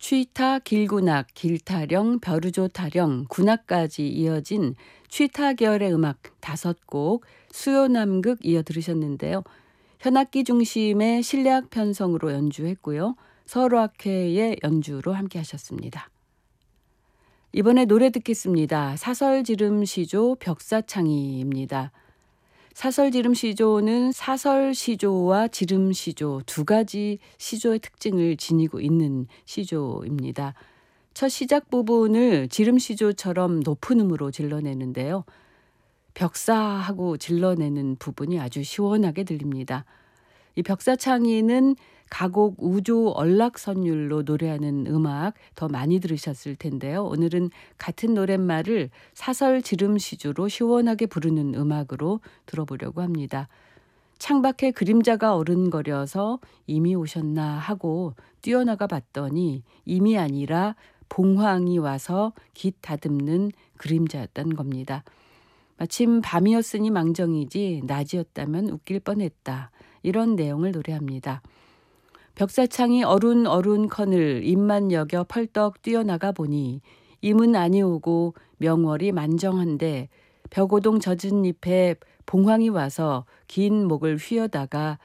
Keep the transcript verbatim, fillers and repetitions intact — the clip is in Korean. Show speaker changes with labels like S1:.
S1: 취타, 길군악, 길타령, 벼르조 타령, 군악까지 이어진 취타 계열의 음악 다섯 곡, 수요남극 이어 들으셨는데요. 현악기 중심의 실내악 편성으로 연주했고요. 서울악회의 연주로 함께 하셨습니다. 이번에 노래 듣겠습니다. 사설지름시조 벽사창이입니다. 사설지름시조는 사설시조와 지름시조 두 가지 시조의 특징을 지니고 있는 시조입니다. 첫 시작 부분을 지름시조처럼 높은 음으로 질러내는데요. 벽사하고 질러내는 부분이 아주 시원하게 들립니다. 이 벽사창이는 가곡 우조 얼락선율로 노래하는 음악 더 많이 들으셨을 텐데요. 오늘은 같은 노랫말을 사설 지름시조로 시원하게 부르는 음악으로 들어보려고 합니다. 창밖에 그림자가 어른거려서 이미 오셨나 하고 뛰어나가 봤더니 이미 아니라 봉황이 와서 깃 다듬는 그림자였던 겁니다. 마침 밤이었으니 망정이지 낮이었다면 웃길 뻔했다. 이런 내용을 노래합니다. 벽사창이 어룬 어룬 커늘 입만 여겨 펄떡 뛰어나가 보니 임은 아니오고 명월이 만정한데 벽오동 젖은 잎에 봉황이 와서 긴 목을 휘어다가